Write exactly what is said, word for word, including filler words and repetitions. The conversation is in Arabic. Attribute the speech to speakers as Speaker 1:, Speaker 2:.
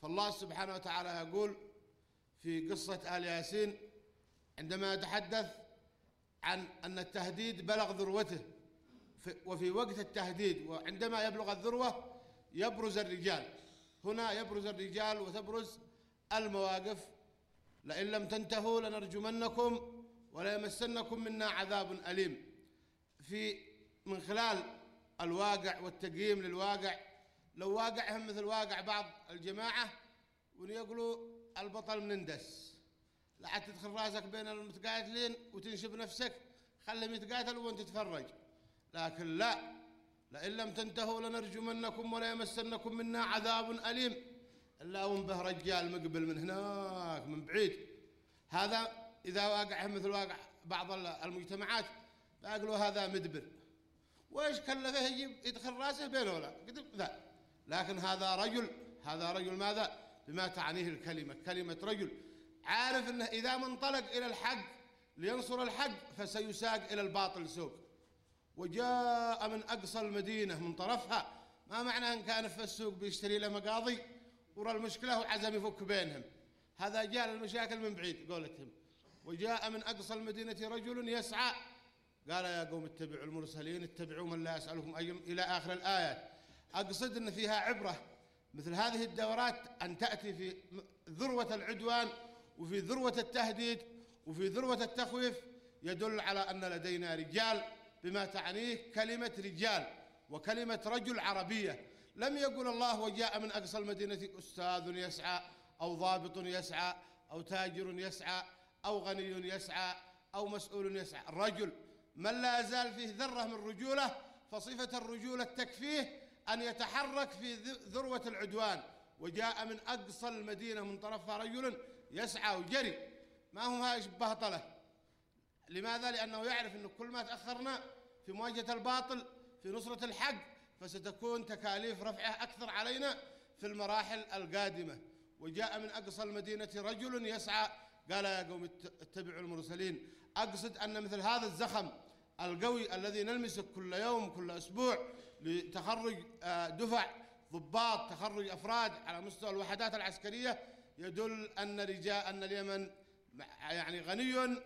Speaker 1: فالله سبحانه وتعالى يقول في قصة آل ياسين عندما يتحدث عن أن التهديد بلغ ذروته، وفي وقت التهديد وعندما يبلغ الذروة يبرز الرجال. هنا يبرز الرجال وتبرز المواقف: لئن لم تنتهوا لنرجمنكم وليمسنكم منا عذاب أليم. في من خلال الواقع والتقييم للواقع، لو واقعهم مثل واقع بعض الجماعة ويقولوا البطل منندس، لا عاد تدخل راسك بين المتقاتلين وتنشب نفسك، خلهم يتقاتلوا وانت تتفرج. لكن لا، لئن لم تنتهوا لنرجمنكم وليمسنكم منا عذاب أليم، إلا وهم به رجال مقبل من هناك من بعيد. هذا إذا واقعهم مثل واقع بعض المجتمعات فيقولوا هذا مدبر، وإيش كلفه يجيب يدخل راسه بينه ولا ذا. لكن هذا رجل، هذا رجل ماذا؟ بما تعنيه الكلمة، كلمة رجل عارف أنه إذا ما انطلق إلى الحق لينصر الحق فسيساق إلى الباطل سوق. وجاء من أقصى المدينة من طرفها، ما معنى أن كان في السوق بيشتري له مقاضي ورى المشكلة وعزم يفك بينهم، هذا جاء المشاكل من بعيد قولتهم. وجاء من أقصى المدينة رجل يسعى، قال يا قوم اتبعوا المرسلين اتبعوا من لا يسألكم أجر إلى آخر الآية. أقصد أن فيها عبرة مثل هذه الدورات أن تأتي في ذروة العدوان وفي ذروة التهديد وفي ذروة التخويف، يدل على أن لدينا رجال بما تعنيه كلمة رجال وكلمة رجل عربية. لم يقل الله وجاء من أقصى المدينة أستاذ يسعى أو ضابط يسعى أو تاجر يسعى أو غني يسعى أو مسؤول يسعى. الرجل من لا يزال فيه ذرة من رجولة، فصفة الرجولة تكفيه أن يتحرك في ذروة العدوان. وجاء من أقصى المدينة من طرفها رجل يسعى وجري، ما هو هاي بهطلة. لماذا؟ لأنه يعرف أنه كل ما تأخرنا في مواجهة الباطل في نصرة الحق فستكون تكاليف رفعه أكثر علينا في المراحل القادمة. وجاء من أقصى المدينة رجل يسعى، قال يا قوم اتبعوا المرسلين. أقصد أن مثل هذا الزخم القوي الذي نلمسه كل يوم كل أسبوع لتخرج دفع ضباط، تخرج أفراد على مستوى الوحدات العسكرية، يدل أن رجال أن اليمن يعني غني